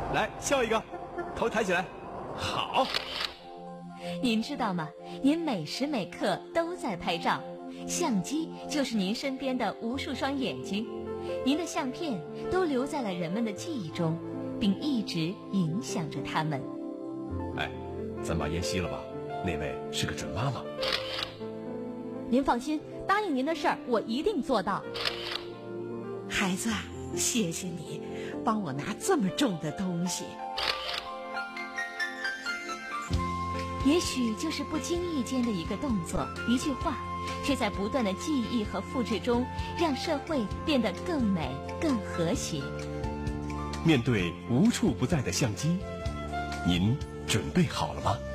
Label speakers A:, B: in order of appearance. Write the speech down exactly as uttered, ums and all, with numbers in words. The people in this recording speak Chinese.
A: 来笑一个，头抬起来。好。
B: 您知道吗？您每时每刻都在拍照，相机就是您身边的无数双眼睛，您的相片都留在了人们的记忆中，并一直影响着他们。
A: 哎，咱把烟熄了吧，那位是个准妈妈。
B: 您放心，答应您的事儿我一定做到。
C: 孩子，谢谢你帮我拿这么重的东西。
B: 也许就是不经意间的一个动作，一句话，却在不断的记忆和复制中，让社会变得更美、更和谐。
A: 面对无处不在的相机，您准备好了吗？